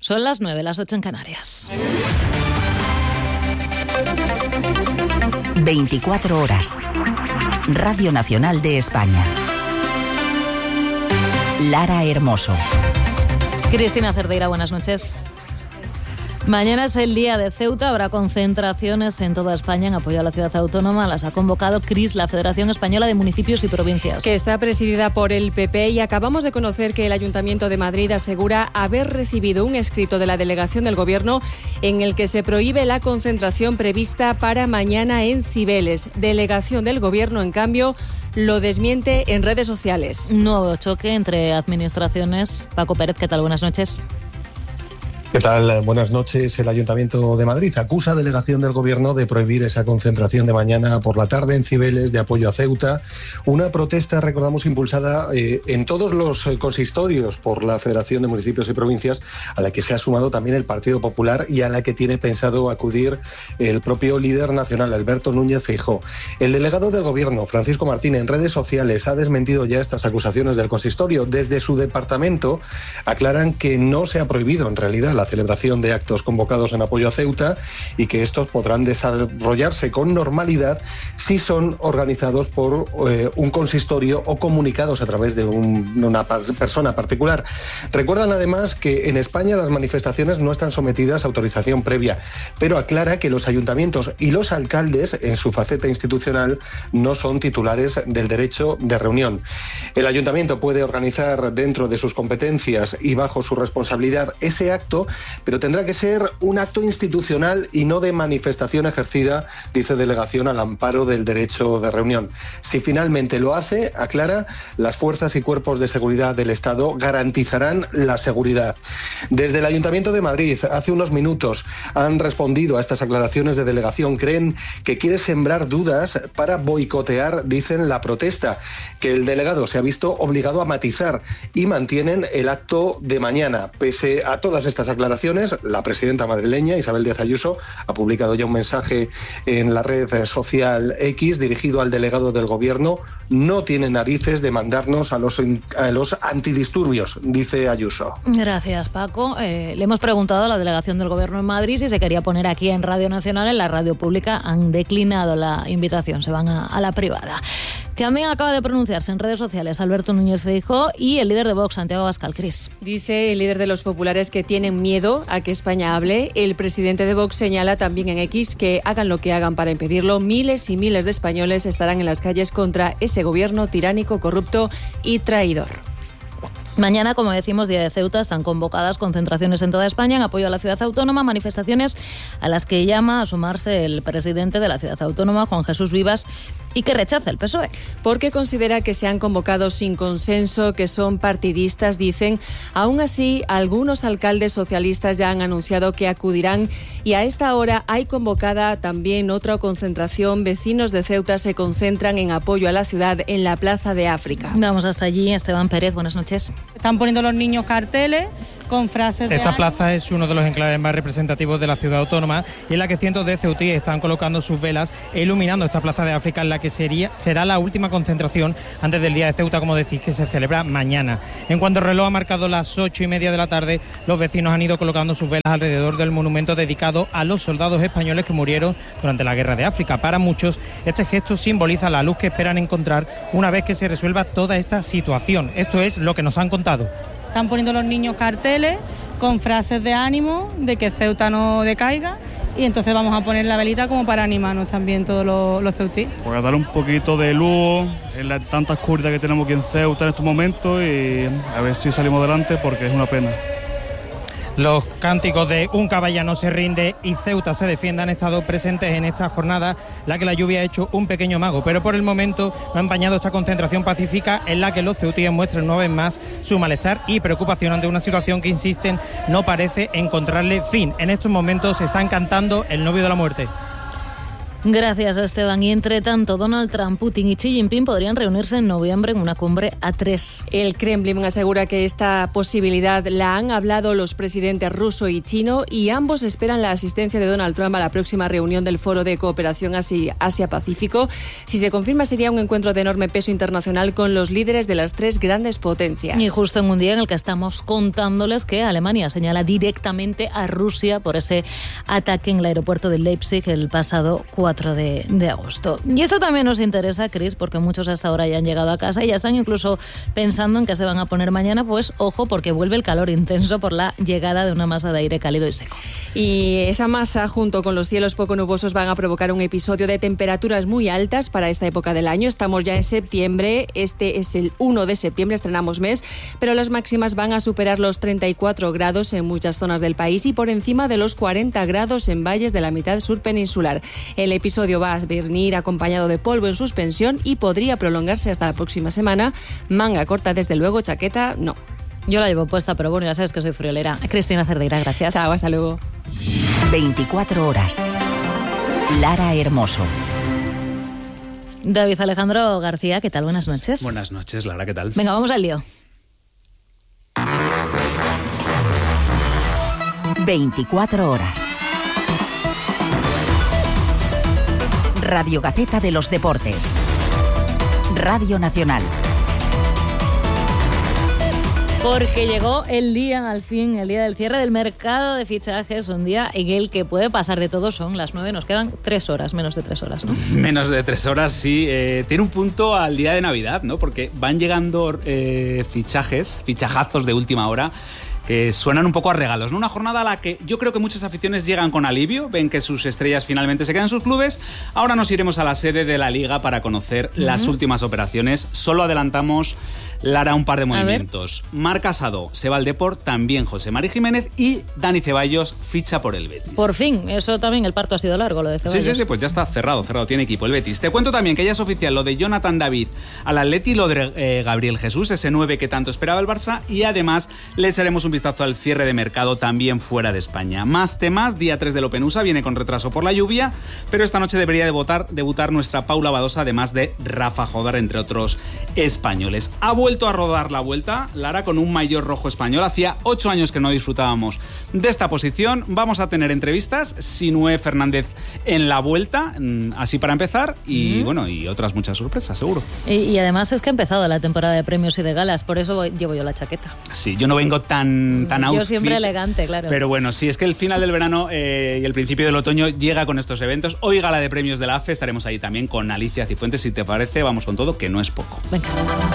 Son las 9, las 8 en Canarias. 24 horas. Radio Nacional de España. Lara Hermoso. Cristina Cerdeira, buenas noches. Mañana es el día de Ceuta, habrá concentraciones en toda España en apoyo a la ciudad autónoma. Las ha convocado CRIS, la Federación Española de Municipios y Provincias. Que está presidida por el PP, y acabamos de conocer que el Ayuntamiento de Madrid asegura haber recibido un escrito de la delegación del Gobierno en el que se prohíbe la concentración prevista para mañana en Cibeles. Delegación del Gobierno, en cambio, lo desmiente en redes sociales. Nuevo choque entre administraciones. Paco Pérez, ¿qué tal? Buenas noches. ¿Qué tal? Buenas noches. El Ayuntamiento de Madrid acusa a delegación del Gobierno de prohibir esa concentración de mañana por la tarde en Cibeles de apoyo a Ceuta. Una protesta, recordamos, impulsada en todos los consistorios por la Federación de Municipios y Provincias, a la que se ha sumado también el Partido Popular y a la que tiene pensado acudir el propio líder nacional, Alberto Núñez Feijóo. El delegado del Gobierno, Francisco Martín, en redes sociales ha desmentido ya estas acusaciones del consistorio. Desde su departamento aclaran que no se ha prohibido en realidad la celebración de actos convocados en apoyo a Ceuta y que estos podrán desarrollarse con normalidad si son organizados por un consistorio o comunicados a través de una persona particular. Recuerdan además que en España las manifestaciones no están sometidas a autorización previa, pero aclara que los ayuntamientos y los alcaldes en su faceta institucional no son titulares del derecho de reunión. El ayuntamiento puede organizar dentro de sus competencias y bajo su responsabilidad ese acto, pero tendrá que ser un acto institucional y no de manifestación ejercida, dice delegación, al amparo del derecho de reunión. Si finalmente lo hace, aclara, las fuerzas y cuerpos de seguridad del Estado garantizarán la seguridad. Desde el Ayuntamiento de Madrid, hace unos minutos, han respondido a estas aclaraciones de delegación. Creen que quiere sembrar dudas para boicotear, dicen, la protesta, que el delegado se ha visto obligado a matizar, y mantienen el acto de mañana. Pese a todas estas aclaraciones, la presidenta madrileña, Isabel Díaz Ayuso, ha publicado ya un mensaje en la red social X dirigido al delegado del Gobierno. No tiene narices de mandarnos a los antidisturbios, dice Ayuso. Gracias, Paco. Le hemos preguntado a la delegación del Gobierno en Madrid si se quería poner aquí en Radio Nacional. En la radio pública han declinado la invitación, se van a la privada. También acaba de pronunciarse en redes sociales Alberto Núñez Feijóo y el líder de Vox, Santiago Abascal. Cris. Dice el líder de los populares que tienen miedo a que España hable. El presidente de Vox señala también en X que hagan lo que hagan para impedirlo, miles y miles de españoles estarán en las calles contra ese gobierno tiránico, corrupto y traidor. Mañana, como decimos, día de Ceuta, están convocadas concentraciones en toda España en apoyo a la ciudad autónoma, manifestaciones a las que llama a sumarse el presidente de la ciudad autónoma, Juan Jesús Vivas, y que rechaza el PSOE. Porque considera que se han convocado sin consenso, que son partidistas, dicen. Aún así, algunos alcaldes socialistas ya han anunciado que acudirán, y a esta hora hay convocada también otra concentración. Vecinos de Ceuta se concentran en apoyo a la ciudad en la Plaza de África. Vamos hasta allí. Esteban Pérez, buenas noches. Están poniendo los niños carteles con frases de... Esta plaza es uno de los enclaves más representativos de la ciudad autónoma, y en la que cientos de ceutíes están colocando sus velas e iluminando esta Plaza de África, en la que será la última concentración antes del Día de Ceuta, como decís, que se celebra mañana. En cuanto el reloj ha marcado las 8:30 de la tarde, los vecinos han ido colocando sus velas alrededor del monumento dedicado a los soldados españoles que murieron durante la Guerra de África. Para muchos, este gesto simboliza la luz que esperan encontrar una vez que se resuelva toda esta situación. Esto es lo que nos han contado. Están poniendo los niños carteles con frases de ánimo, de que Ceuta no decaiga, y entonces vamos a poner la velita como para animarnos también todos los ceutíes. Pues a dar un poquito de luz en la tanta oscuridad que tenemos aquí en Ceuta en estos momentos, y a ver si salimos adelante, porque es una pena. Los cánticos de Un caballa no se rinde y Ceuta se defiende han estado presentes en esta jornada, la que la lluvia ha hecho un pequeño mago, pero por el momento no ha empañado esta concentración pacífica, en la que los ceutíes muestran una vez más su malestar y preocupación ante una situación que, insisten, no parece encontrarle fin. En estos momentos están cantando El novio de la muerte. Gracias, Esteban. Y entre tanto, Donald Trump, Putin y Xi Jinping podrían reunirse en noviembre en una cumbre A3. El Kremlin asegura que esta posibilidad la han hablado los presidentes ruso y chino y ambos esperan la asistencia de Donald Trump a la próxima reunión del Foro de Cooperación Asia-Pacífico. Si se confirma, sería un encuentro de enorme peso internacional con los líderes de las tres grandes potencias. Y justo en un día en el que estamos contándoles que Alemania señala directamente a Rusia por ese ataque en el aeropuerto de Leipzig el pasado 4 de agosto. Y esto también nos interesa, Cris, porque muchos hasta ahora ya han llegado a casa y ya están incluso pensando en qué se van a poner mañana. Pues ojo, porque vuelve el calor intenso por la llegada de una masa de aire cálido y seco. Y esa masa, junto con los cielos poco nubosos, van a provocar un episodio de temperaturas muy altas para esta época del año. Estamos ya en septiembre, este es el 1 de septiembre, estrenamos mes, pero las máximas van a superar los 34 grados en muchas zonas del país y por encima de los 40 grados en valles de la mitad sur peninsular. El episodio va a venir acompañado de polvo en suspensión y podría prolongarse hasta la próxima semana. Manga corta, desde luego, chaqueta, no. Yo la llevo puesta, pero bueno, ya sabes que soy friolera. Cristina Cerdeira, gracias. Chao, hasta luego. 24 horas. Lara Hermoso. David Alejandro García, ¿qué tal? Buenas noches. Buenas noches, Lara, ¿qué tal? Venga, vamos al lío. 24 horas. Radio Gaceta de los Deportes. Radio Nacional. Porque llegó el día, al fin, el día del cierre del mercado de fichajes, un día en el que puede pasar de todo. Son las 9, nos quedan 3 horas, menos de 3 horas, ¿no? Menos de 3 horas, sí. Tiene un punto al día de Navidad, ¿no? Porque van llegando fichajazos de última hora que suenan un poco a regalos, ¿no? Una jornada a la que yo creo que muchas aficiones llegan con alivio, ven que sus estrellas finalmente se quedan en sus clubes. Ahora nos iremos a la sede de la Liga para conocer las últimas operaciones. Solo adelantamos, Lara, un par de movimientos. Marc Casado se va al Depor, también José Mari Jiménez, y Dani Ceballos ficha por el Betis. Por fin, eso también, el parto ha sido largo, lo de Ceballos. Sí, pues ya está cerrado, tiene equipo el Betis. Te cuento también que ya es oficial lo de Jonathan David al Atleti, lo de Gabriel Jesús, ese 9 que tanto esperaba el Barça, y además le echaremos un vistazo al cierre de mercado también fuera de España. Más temas, día 3 del Open USA, viene con retraso por la lluvia, pero esta noche debería debutar nuestra Paula Badosa, además de Rafa Jodar, entre otros españoles. Ha vuelto a rodar la vuelta, Lara, con un maillot rojo español. Hacía 8 años que no disfrutábamos de esta posición. Vamos a tener entrevistas, Sinué Fernández en la vuelta, así para empezar, y bueno, y otras muchas sorpresas, seguro. Y además es que ha empezado la temporada de premios y de galas, por eso llevo yo la chaqueta. Sí, yo no vengo tan outfit. Yo siempre elegante, claro. Pero bueno, sí, es que el final del verano y el principio del otoño llega con estos eventos. Hoy gala de premios de la AFE, estaremos ahí también con Alicia Cifuentes. Si te parece, vamos con todo, que no es poco. Venga.